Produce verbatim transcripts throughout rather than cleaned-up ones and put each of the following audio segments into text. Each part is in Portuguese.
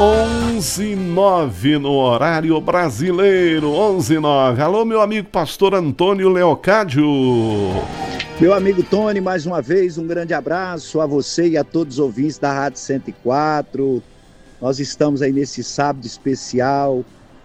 onze e nove no horário brasileiro, onze e nove. Alô, meu amigo pastor Antônio Leocádio. Meu amigo Tony, mais uma vez, um grande abraço a você e a todos os ouvintes da Rádio cento e quatro. Nós estamos aí nesse sábado especial,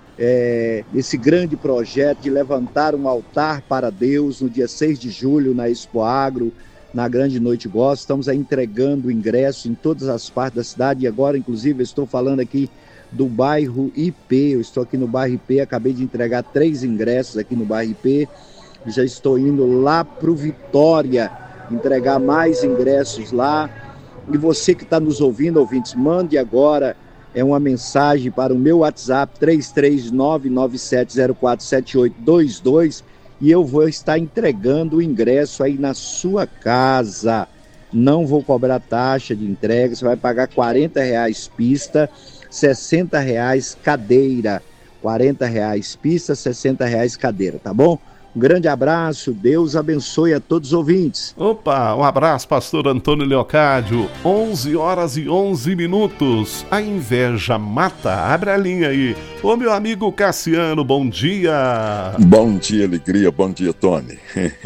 é, nesse grande projeto de levantar um altar para Deus no dia seis de julho na Expo Agro, na Grande Noite Gospel. Estamos aí entregando ingresso em todas as partes da cidade e agora, inclusive, eu estou falando aqui do bairro I P. Eu estou aqui no bairro I P, acabei de entregar três ingressos aqui no bairro I P. Já estou indo lá para o Vitória entregar mais ingressos lá. E você que está nos ouvindo, ouvintes, mande agora é uma mensagem para o meu WhatsApp três três nove nove sete zero quatro sete oito dois dois e eu vou estar entregando o ingresso aí na sua casa. Não vou cobrar taxa de entrega, você vai pagar quarenta reais pista, sessenta reais cadeira. quarenta reais pista, sessenta reais cadeira, tá bom? Um grande abraço, Deus abençoe a todos os ouvintes. Opa, um abraço, pastor Antônio Leocádio. onze horas e onze minutos. A inveja mata. Abre a linha aí. Ô, meu amigo Cassiano, bom dia. Bom dia, alegria. Bom dia, Tony.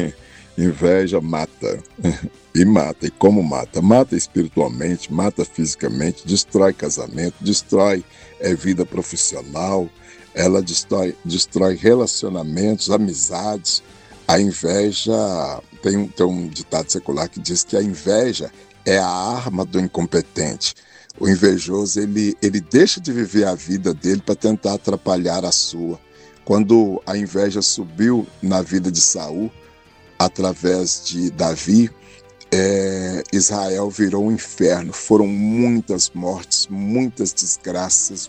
Inveja mata. E mata. E como mata? Mata espiritualmente, mata fisicamente, destrói casamento, destrói é, vida profissional. Ela destrói, destrói relacionamentos, amizades. A inveja, tem um, tem um ditado secular que diz que a inveja é a arma do incompetente. O invejoso, ele, ele deixa de viver a vida dele para tentar atrapalhar a sua. Quando a inveja subiu na vida de Saul, através de Davi, É, Israel virou um inferno. Foram muitas mortes, muitas desgraças,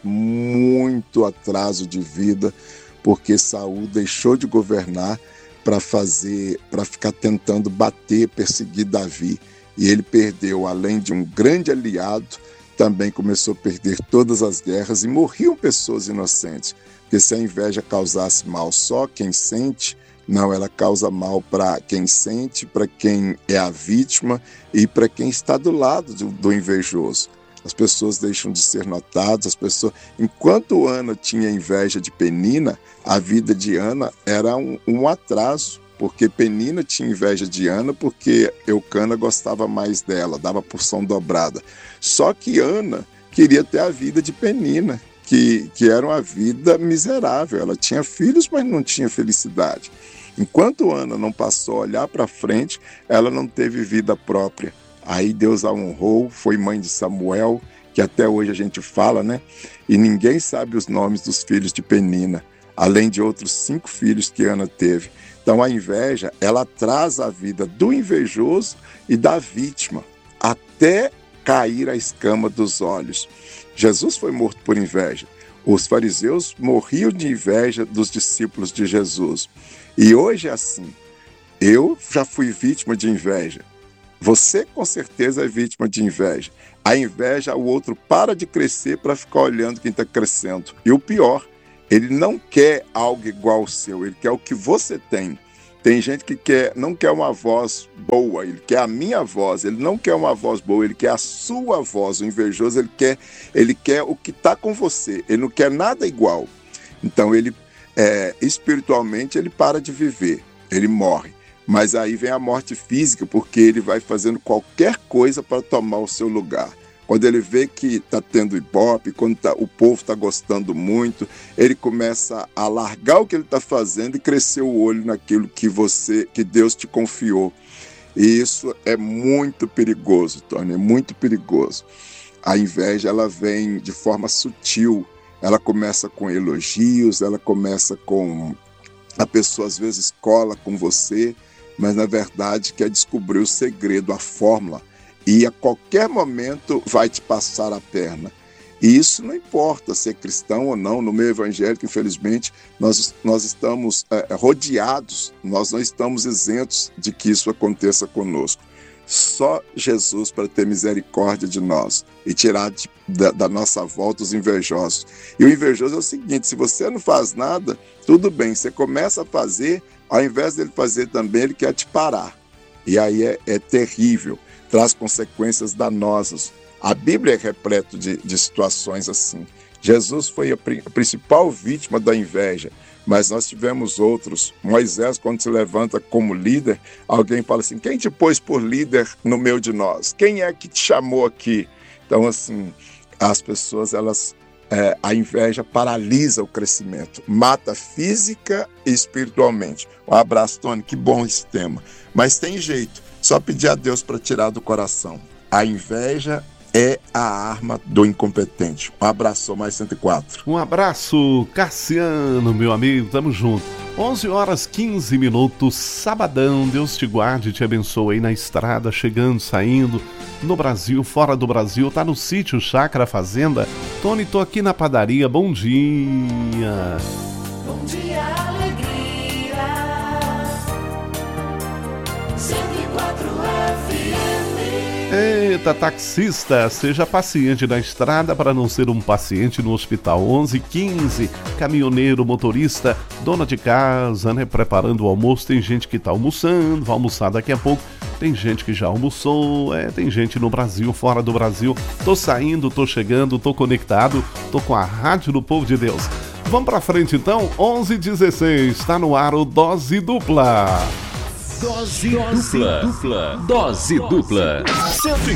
muito atraso de vida, porque Saul deixou de governar para fazer, para ficar tentando bater, perseguir Davi. E ele perdeu, além de um grande aliado, também começou a perder todas as guerras e morriam pessoas inocentes. Porque se a inveja causasse mal só quem sente, não, ela causa mal para quem sente, para quem é a vítima e para quem está do lado do, do invejoso. As pessoas deixam de ser notadas, as pessoas... Enquanto Ana tinha inveja de Penina, a vida de Ana era um, um atraso, porque Penina tinha inveja de Ana porque Eucana gostava mais dela, dava porção dobrada. Só que Ana queria ter a vida de Penina, que, que era uma vida miserável. Ela tinha filhos, mas não tinha felicidade. Enquanto Ana não passou a olhar para frente, ela não teve vida própria. Aí Deus a honrou, foi mãe de Samuel, que até hoje a gente fala, né? E ninguém sabe os nomes dos filhos de Penina, além de outros cinco filhos que Ana teve. Então a inveja, ela atrasa a vida do invejoso e da vítima, até cair a escama dos olhos. Jesus foi morto por inveja. Os fariseus morriam de inveja dos discípulos de Jesus. E hoje é assim. Eu já fui vítima de inveja. Você com certeza é vítima de inveja. A inveja, o outro para de crescer para ficar olhando quem está crescendo. E o pior, ele não quer algo igual ao seu, ele quer o que você tem. Tem gente que quer, não quer uma voz boa, ele quer a minha voz, ele não quer uma voz boa, ele quer a sua voz. O invejoso, ele quer, ele quer o que está com você, ele não quer nada igual. Então, ele é, espiritualmente, ele para de viver, ele morre. Mas aí vem a morte física, porque ele vai fazendo qualquer coisa para tomar o seu lugar. Quando ele vê que está tendo ibope, quando tá, o povo está gostando muito, ele começa a largar o que ele está fazendo e crescer o olho naquilo que você, que Deus te confiou. E isso é muito perigoso, Tony, é muito perigoso. A inveja, ela vem de forma sutil, ela começa com elogios, ela começa com... A pessoa às vezes cola com você, mas na verdade quer descobrir o segredo, a fórmula, e a qualquer momento vai te passar a perna. E isso não importa ser cristão ou não. No meio evangélico, infelizmente, nós, nós estamos é, rodeados, nós não estamos isentos de que isso aconteça conosco. Só Jesus para ter misericórdia de nós e tirar de, da, da nossa volta os invejosos. E o invejoso é o seguinte: se você não faz nada, tudo bem, você começa a fazer, ao invés dele fazer também, ele quer te parar. E aí é, é terrível, traz consequências danosas. A Bíblia é repleta de, de situações assim. Jesus foi a, pri- a principal vítima da inveja, mas nós tivemos outros. Moisés, quando se levanta como líder, alguém fala assim: quem te pôs por líder no meio de nós? Quem é que te chamou aqui? Então, assim, as pessoas, elas, é, a inveja paralisa o crescimento, mata física e espiritualmente. Um abraço, Tony, que bom esse tema. Mas tem jeito, só pedir a Deus para tirar do coração. A inveja é a arma do incompetente. Um abraço, mais cento e quatro. Um abraço, Cassiano, meu amigo, tamo junto. onze horas quinze minutos, sabadão. Deus te guarde e te abençoe aí na estrada, chegando, saindo, no Brasil, fora do Brasil. Tá no sítio, chácara, fazenda. Tony, tô aqui na padaria, bom dia. Bom dia, alegria. cento e quatro F M. Eita, taxista, seja paciente na estrada para não ser um paciente no hospital. Onze e quinze, caminhoneiro, motorista, dona de casa, né, preparando o almoço. Tem gente que tá almoçando, vai almoçar daqui a pouco. Tem gente que já almoçou, é, tem gente no Brasil, fora do Brasil. Tô saindo, tô chegando, tô conectado, tô com a Rádio do Povo de Deus. Vamos pra frente então, onze e dezesseis, tá no ar o Dose Dupla. Dose dupla. dupla. Dose dupla.